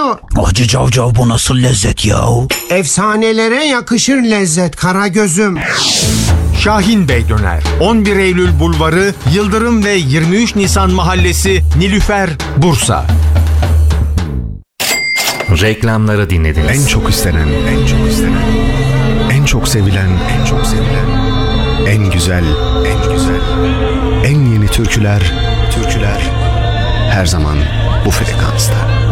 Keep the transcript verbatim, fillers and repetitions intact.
geliyor. Hacı Cavcav, bu nasıl lezzet yahu? Efsanelere yakışır lezzet Karagöz'üm. Şahin Bey Döner. on bir Eylül Bulvarı, Yıldırım ve yirmi üç Nisan Mahallesi, Nilüfer, Bursa. Reklamları dinlediniz. En çok istenen, en çok istenen, en çok sevilen, en çok sevilen, en güzel, en güzel, en yeni türküler, türküler her zaman bu frekansta.